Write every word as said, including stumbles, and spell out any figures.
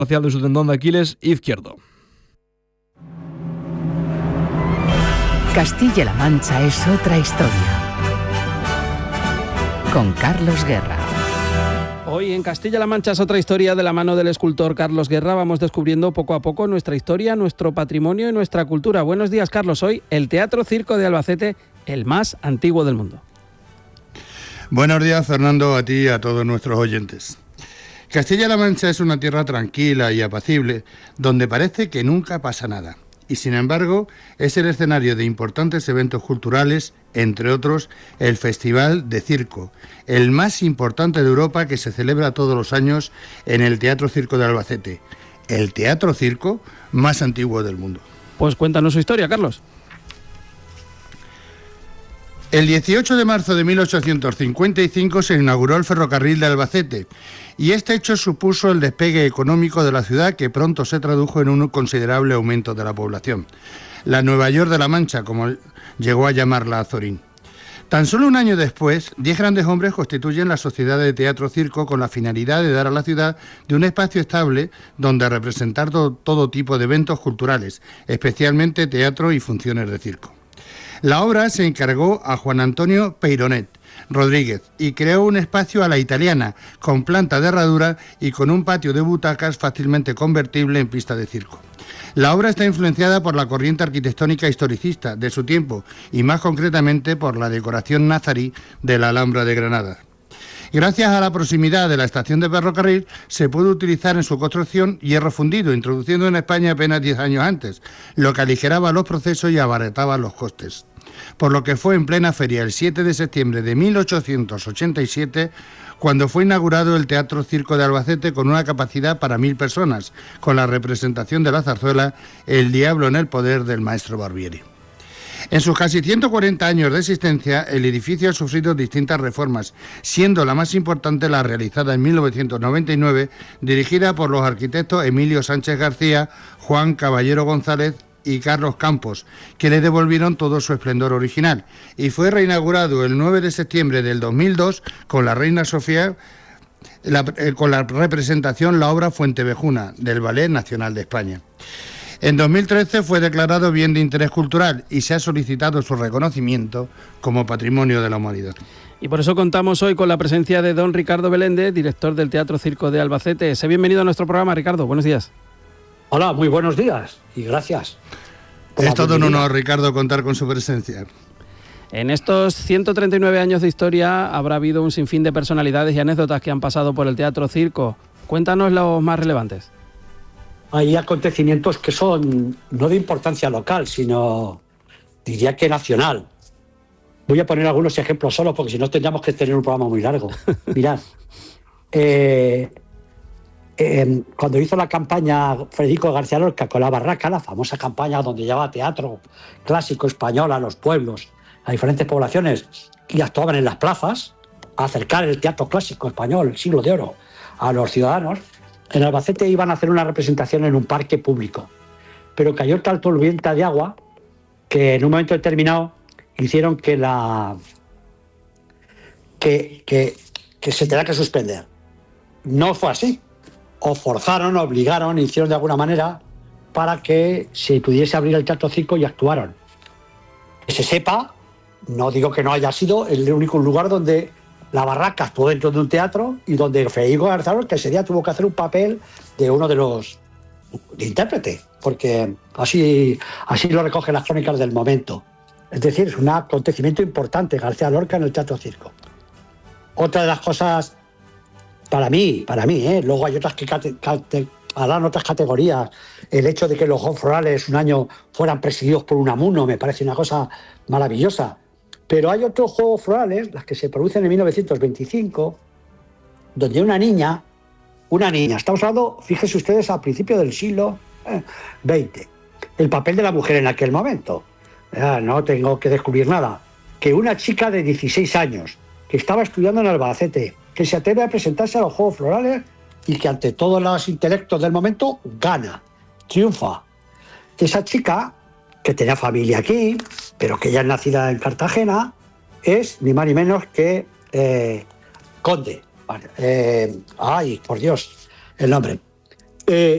facial de su tendón de Aquiles izquierdo. Castilla-La Mancha es otra historia. Con Carlos Guerra. Hoy en Castilla-La Mancha es otra historia de la mano del escultor Carlos Guerra. Vamos descubriendo poco a poco nuestra historia, nuestro patrimonio y nuestra cultura. Buenos días, Carlos. Hoy el Teatro Circo de Albacete, el más antiguo del mundo. Buenos días, Fernando, a ti y a todos nuestros oyentes. Castilla-La Mancha es una tierra tranquila y apacible, donde parece que nunca pasa nada. Y sin embargo, es el escenario de importantes eventos culturales, entre otros, el Festival de Circo, el más importante de Europa, que se celebra todos los años en el Teatro Circo de Albacete, el Teatro Circo más antiguo del mundo. Pues cuéntanos su historia, Carlos. El dieciocho de marzo de mil ochocientos cincuenta y cinco se inauguró el ferrocarril de Albacete y este hecho supuso el despegue económico de la ciudad, que pronto se tradujo en un considerable aumento de la población. La Nueva York de la Mancha, como llegó a llamarla Azorín. Tan solo un año después, diez grandes hombres constituyen la Sociedad de Teatro Circo con la finalidad de dar a la ciudad de un espacio estable donde representar todo, todo tipo de eventos culturales, especialmente teatro y funciones de circo. La obra se encargó a Juan Antonio Peyronet Rodríguez y creó un espacio a la italiana, con planta de herradura y con un patio de butacas fácilmente convertible en pista de circo. La obra está influenciada por la corriente arquitectónica historicista de su tiempo y más concretamente por la decoración nazarí de la Alhambra de Granada. Gracias a la proximidad de la estación de ferrocarril, se puede utilizar en su construcción hierro fundido, introduciendo en España apenas diez años antes, lo que aligeraba los procesos y abarataba los costes. Por lo que fue en plena feria el siete de septiembre de mil ochocientos ochenta y siete cuando fue inaugurado el Teatro Circo de Albacete con una capacidad para mil personas, con la representación de la zarzuela El Diablo en el poder del maestro Barbieri. En sus casi ciento cuarenta años de existencia, el edificio ha sufrido distintas reformas, siendo la más importante la realizada en mil novecientos noventa y nueve, dirigida por los arquitectos Emilio Sánchez García, Juan Caballero González y Carlos Campos, que le devolvieron todo su esplendor original, y fue reinaugurado el nueve de septiembre del dos mil dos con la Reina Sofía, la, eh, con la representación La obra Fuentevejuna del Ballet Nacional de España. En dos mil trece fue declarado Bien de Interés Cultural y se ha solicitado su reconocimiento como Patrimonio de la Humanidad. Y por eso contamos hoy con la presencia de don Ricardo Belende, director del Teatro Circo de Albacete. Sé bienvenido a nuestro programa, Ricardo. Buenos días. Hola, muy buenos días y gracias. Es todo un honor, Ricardo, contar con su presencia. En estos ciento treinta y nueve años de historia habrá habido un sinfín de personalidades y anécdotas que han pasado por el Teatro Circo. Cuéntanos los más relevantes. Hay acontecimientos que son no de importancia local, sino diría que nacional. Voy a poner algunos ejemplos solo porque si no tendríamos que tener un programa muy largo. Mirad, eh, eh, cuando hizo la campaña Federico García Lorca con la Barraca, la famosa campaña donde llevaba teatro clásico español a los pueblos, a diferentes poblaciones, y actuaban en las plazas, a acercar el teatro clásico español, el siglo de oro, a los ciudadanos. En Albacete iban a hacer una representación en un parque público, pero cayó tal tormenta de agua que en un momento determinado hicieron que la que, que, que se tenía que suspender. No fue así. O forzaron, obligaron, hicieron de alguna manera para que se pudiese abrir el Teatro Circo y actuaron. Que se sepa, no digo que no haya sido el único lugar donde la Barraca actuó dentro de un teatro y donde Federico García Lorca ese día tuvo que hacer un papel de uno de los de intérprete, porque así, así lo recogen las crónicas del momento. Es decir, es un acontecimiento importante, García Lorca en el Teatro Circo. Otra de las cosas, para mí, para mí, ¿eh? Luego hay otras que cate, cate, harán otras categorías. El hecho de que los Juegos Florales un año fueran presididos por Unamuno me parece una cosa maravillosa. Pero hay otros Juegos Florales, las que se producen en mil novecientos veinticinco, donde una niña, una niña, estamos hablando, fíjense ustedes, a principios del siglo veinte, el papel de la mujer en aquel momento. Ya, no tengo que descubrir nada. Que una chica de dieciséis años, que estaba estudiando en Albacete, que se atreve a presentarse a los Juegos Florales y que ante todos los intelectos del momento gana, triunfa. Esa chica, que tenía familia aquí, pero que ya es nacida en Cartagena, es ni más ni menos que eh, Conde. Vale, eh, ay, por Dios, el nombre. Eh,